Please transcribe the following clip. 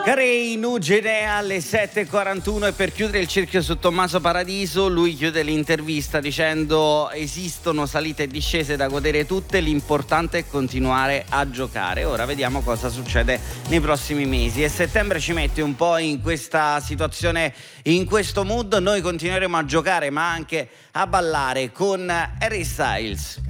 Carey Nugenea alle 7.41 e per chiudere il cerchio su Tommaso Paradiso lui chiude l'intervista dicendo: esistono salite e discese da godere tutte, l'importante è continuare a giocare. Ora vediamo cosa succede nei prossimi mesi e settembre ci mette un po' in questa situazione, in questo mood. Noi continueremo a giocare ma anche a ballare con Harry Styles.